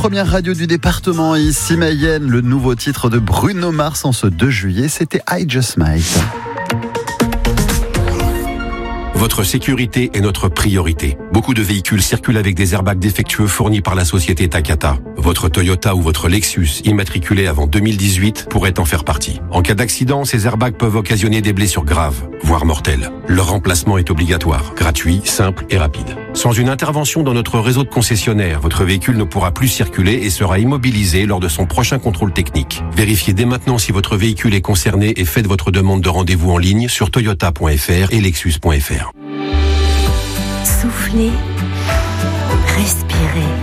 Première radio du département, ici Mayenne, le nouveau titre de Bruno Mars en ce 2 juillet, c'était I Just Might. Votre sécurité est notre priorité. Beaucoup de véhicules circulent avec des airbags défectueux fournis par la société Takata. Votre Toyota ou votre Lexus, immatriculé avant 2018, pourrait en faire partie. En cas d'accident, ces airbags peuvent occasionner des blessures graves, voire mortelles. Leur remplacement est obligatoire, gratuit, simple et rapide. Sans une intervention dans notre réseau de concessionnaires, votre véhicule ne pourra plus circuler et sera immobilisé lors de son prochain contrôle technique. Vérifiez dès maintenant si votre véhicule est concerné et faites votre demande de rendez-vous en ligne sur toyota.fr et lexus.fr. Soufflez, respirez.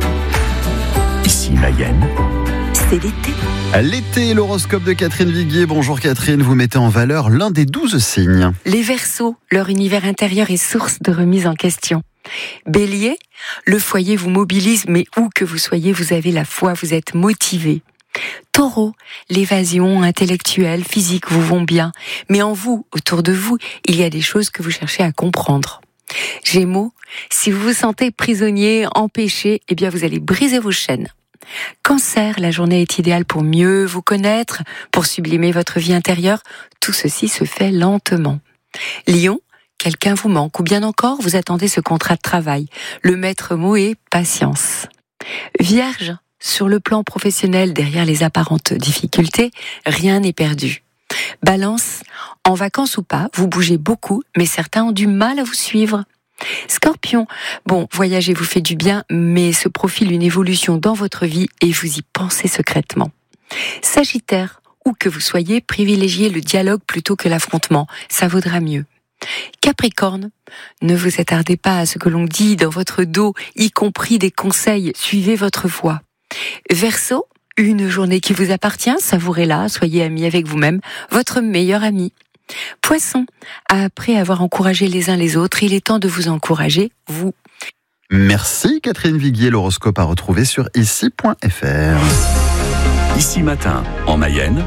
Ici Mayenne. C'est l'été. L'été, l'horoscope de Catherine Viguier. Bonjour Catherine, vous mettez en valeur l'un des 12 signes. Les Verseaux, leur univers intérieur est source de remise en question. Bélier, le foyer vous mobilise, mais où que vous soyez, vous avez la foi, vous êtes motivé. Taureau, l'évasion intellectuelle, physique vous vont bien, mais en vous, autour de vous, il y a des choses que vous cherchez à comprendre. Gémeaux, si vous vous sentez prisonnier, empêché, eh bien vous allez briser vos chaînes. Cancer, la journée est idéale pour mieux vous connaître, pour sublimer votre vie intérieure. Tout ceci se fait lentement. Lion, quelqu'un vous manque ou bien encore vous attendez ce contrat de travail. Le maître mot est patience. Vierge, sur le plan professionnel, derrière les apparentes difficultés, rien n'est perdu. Balance, en vacances ou pas, vous bougez beaucoup, mais certains ont du mal à vous suivre. Scorpion, bon, voyager vous fait du bien, mais se profile une évolution dans votre vie et vous y pensez secrètement. Sagittaire, où que vous soyez, privilégiez le dialogue plutôt que l'affrontement, ça vaudra mieux. Capricorne, ne vous attardez pas à ce que l'on dit dans votre dos, y compris des conseils, suivez votre voix. Verseau, une journée qui vous appartient, savourez-la, soyez amis avec vous-même, votre meilleur ami. Poisson, après avoir encouragé les uns les autres, il est temps de vous encourager, vous. Merci Catherine Viguier, l'horoscope à retrouver sur ici.fr. Ici Matin, en Mayenne,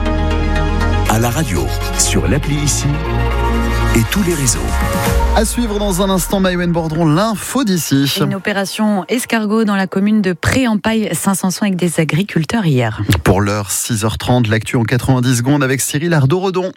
à la radio, sur l'appli Ici et tous les réseaux. À suivre dans un instant, Maïwen Bordron, l'info d'ici. Une opération escargot dans la commune de Pré-en-Paille, Saint-Sanson, avec des agriculteurs hier. Pour l'heure, 6h30, l'actu en 90 secondes avec Cyril Ardo-Redon.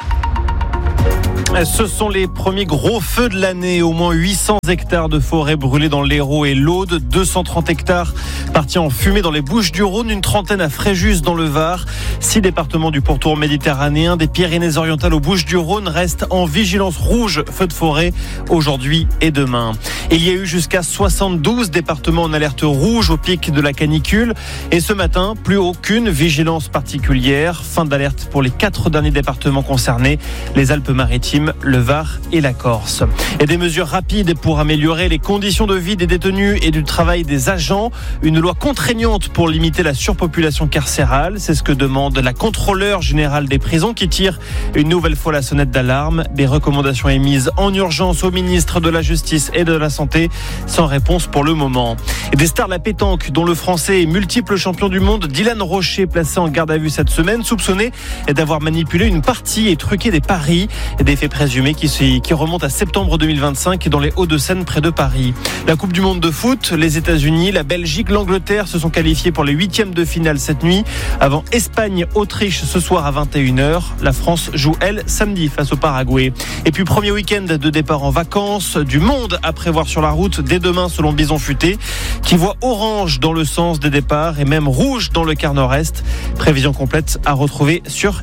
Ce sont les premiers gros feux de l'année. Au moins 800 hectares de forêt brûlés dans l'Hérault et l'Aude, 230 hectares partis en fumée dans les Bouches-du-Rhône, une trentaine à Fréjus dans le Var. 6 départements du pourtour méditerranéen, des Pyrénées-Orientales aux Bouches-du-Rhône restent en vigilance rouge feu de forêt aujourd'hui et demain. Il y a eu jusqu'à 72 départements en alerte rouge au pic de la canicule. Et ce matin, plus aucune vigilance particulière. Fin d'alerte pour les 4 derniers départements concernés, les Alpes-Maritimes, le Var et la Corse. Et des mesures rapides pour améliorer les conditions de vie des détenus et du travail des agents. Une loi contraignante pour limiter la surpopulation carcérale. C'est ce que demande la contrôleure générale des prisons qui tire une nouvelle fois la sonnette d'alarme. Des recommandations émises en urgence au ministre de la Justice et de la Santé, sans réponse pour le moment. Et des stars de la pétanque, dont le Français et multiple champion du monde Dylan Rocher, placé en garde à vue cette semaine, soupçonné d'avoir manipulé une partie et truqué des paris. Des faits présumés qui remontent à septembre 2025 dans les Hauts-de-Seine près de Paris. La Coupe du Monde de foot, les États-Unis, la Belgique, l'Angleterre se sont qualifiés pour les 8e de finale cette nuit. Avant Espagne-Autriche ce soir à 21h. La France joue, elle, samedi face au Paraguay. Et puis premier week-end de départ en vacances, du monde à prévoir sur la route dès demain selon Bison Futé, qui voit orange dans le sens des départs et même rouge dans le quart nord-est. Prévision complète à retrouver sur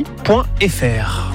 ici.fr.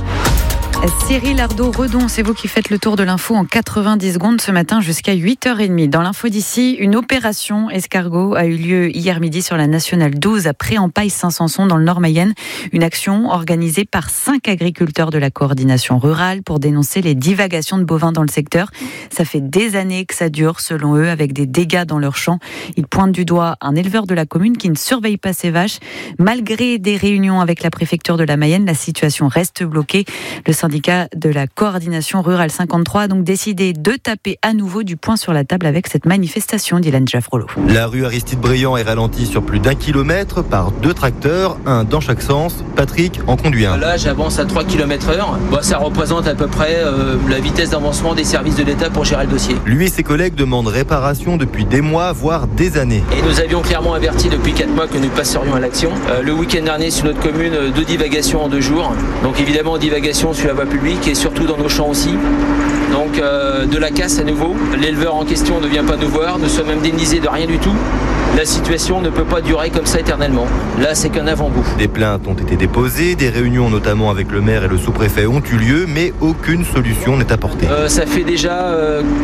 Cyril Ardo-Redon, c'est vous qui faites le tour de l'info en 90 secondes ce matin jusqu'à 8h30. Dans l'info d'ici, une opération escargot a eu lieu hier midi sur la Nationale 12 à Pré-en-Paille, Saint-Sanson dans le Nord Mayenne. Une action organisée par 5 agriculteurs de la coordination rurale pour dénoncer les divagations de bovins dans le secteur. Ça fait des années que ça dure selon eux, avec des dégâts dans leurs champs. Ils pointent du doigt un éleveur de la commune qui ne surveille pas ses vaches. Malgré des réunions avec la préfecture de la Mayenne, la situation reste bloquée. Le syndicat syndicat de la coordination rurale 53 a donc décidé de taper à nouveau du poing sur la table avec cette manifestation, Dylan Jaffrolo. La rue Aristide Briand est ralentie sur plus d'1 kilomètre par 2 tracteurs, un dans chaque sens. Patrick en conduit un. Là, j'avance à 3 km/h. Ça représente à peu près la vitesse d'avancement des services de l'État pour gérer le dossier. Lui et ses collègues demandent réparation depuis des mois, voire des années. Et nous avions clairement averti depuis 4 mois que nous passerions à l'action. Le week-end dernier, sur notre commune, 2 divagations en 2 jours. Donc évidemment, divagation sur la voie publique et surtout dans nos champs aussi. Donc de la casse à nouveau. L'éleveur en question ne vient pas nous voir. Nous sommes indemnisés de rien du tout. La situation ne peut pas durer comme ça éternellement. Là, c'est qu'un avant-goût. Des plaintes ont été déposées, des réunions notamment avec le maire et le sous-préfet ont eu lieu, mais aucune solution n'est apportée. Ça fait déjà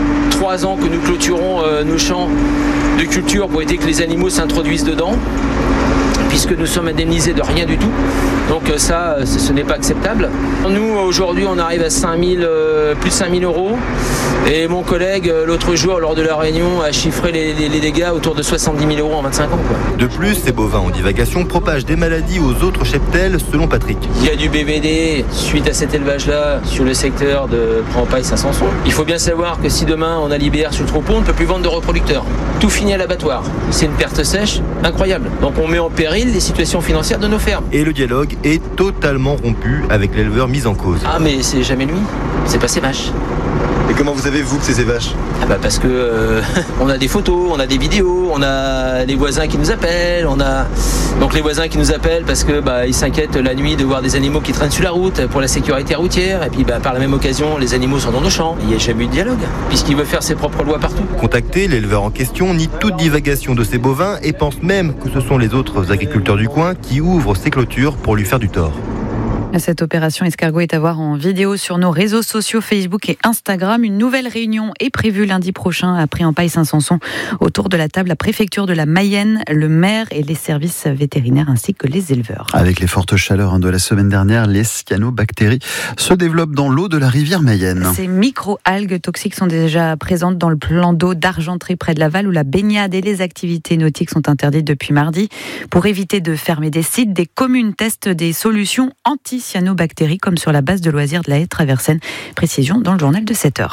3 ans que nous clôturons nos champs de culture pour éviter que les animaux s'introduisent dedans, puisque nous sommes indemnisés de rien du tout. Donc ça, ce n'est pas acceptable. Nous, aujourd'hui, on arrive à plus de 5 000 €. Et mon collègue, l'autre jour, lors de la réunion, a chiffré les dégâts autour de 70 000 € en 25 ans. De plus, ces bovins en divagation propagent des maladies aux autres cheptels, selon Patrick. Il y a du BVD suite à cet élevage-là sur le secteur de Préampaille-Saint-Sanson. Il faut bien savoir que si demain on a l'IBR sur le troupeau, on ne peut plus vendre de reproducteurs. Tout finit à l'abattoir. C'est une perte sèche incroyable. Donc on met en péril les situations financières de nos fermes. Et le dialogue est totalement rompu avec l'éleveur mis en cause. Ah mais c'est jamais lui, c'est pas ses vaches. Et comment vous avez, vous, que c'est ces vaches ? Parce que on a des photos, on a des vidéos, on a les voisins qui nous appellent, donc les voisins qui nous appellent parce que ils s'inquiètent la nuit de voir des animaux qui traînent sur la route pour la sécurité routière, et puis par la même occasion les animaux sont dans nos champs. Il n'y a jamais eu de dialogue puisqu'il veut faire ses propres lois partout. Contacté, l'éleveur en question nie toute divagation de ses bovins et pense même que ce sont les autres agriculteurs du coin qui ouvrent ces clôtures pour lui faire du tort. Cette opération escargot est à voir en vidéo sur nos réseaux sociaux Facebook et Instagram. Une nouvelle réunion est prévue lundi prochain à Préampaille-Saint-Sanson. Autour de la table, la préfecture de la Mayenne, le maire et les services vétérinaires ainsi que les éleveurs. Avec les fortes chaleurs de la semaine dernière, les cyanobactéries se développent dans l'eau de la rivière Mayenne. Ces micro-algues toxiques sont déjà présentes dans le plan d'eau d'Argentré près de Laval où la baignade et les activités nautiques sont interdites depuis mardi. Pour éviter de fermer des sites, des communes testent des solutions anti-cyanobactéries comme sur la base de loisirs de la Haye-Traversenne. Précision dans le journal de 7h.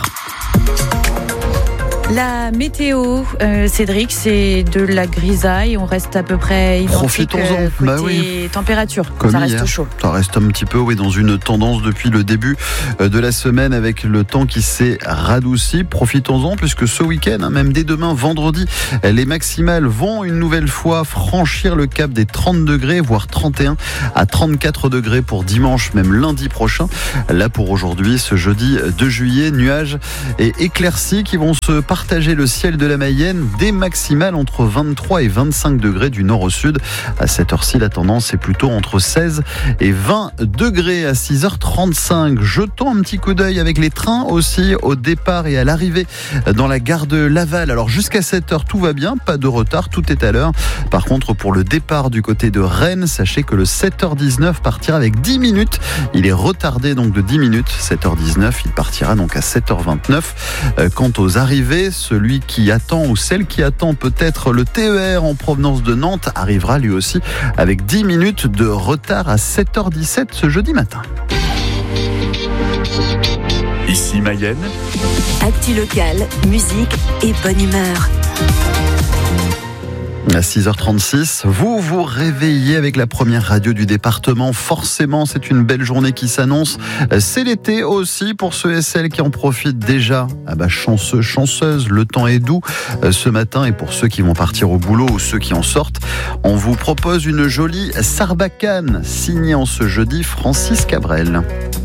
La météo, Cédric, c'est de la grisaille. On reste à peu près identique côté température. Comme ça reste hier. chaud. Ça reste un petit peu dans une tendance depuis le début de la semaine avec le temps qui s'est radouci. Profitons-en puisque ce week-end, même dès demain, vendredi, les maximales vont une nouvelle fois franchir le cap des 30 degrés, voire 31 à 34 degrés pour dimanche, même lundi prochain. Là pour aujourd'hui, ce jeudi 2 juillet, nuages et éclaircies qui vont se partager le ciel de la Mayenne, des maximales entre 23 et 25 degrés du nord au sud. À cette heure-ci, la tendance est plutôt entre 16 et 20 degrés. À 6h35, jetons un petit coup d'œil avec les trains aussi au départ et à l'arrivée dans la gare de Laval. Alors jusqu'à 7h, tout va bien, pas de retard, tout est à l'heure. Par contre, pour le départ du côté de Rennes, sachez que le 7h19 partira avec 10 minutes. Il est retardé donc de 10 minutes. 7h19, il partira donc à 7h29. Quant aux arrivées, celui qui attend ou celle qui attend peut-être le TER en provenance de Nantes arrivera lui aussi avec 10 minutes de retard à 7h17 ce jeudi matin. Ici Mayenne. Actu locale, musique et bonne humeur. À 6h36, vous vous réveillez avec la première radio du département. Forcément, c'est une belle journée qui s'annonce. C'est l'été aussi pour ceux et celles qui en profitent déjà. Chanceux, chanceuses, le temps est doux ce matin. Et pour ceux qui vont partir au boulot ou ceux qui en sortent, on vous propose une jolie Sarbacane signée en ce jeudi Francis Cabrel.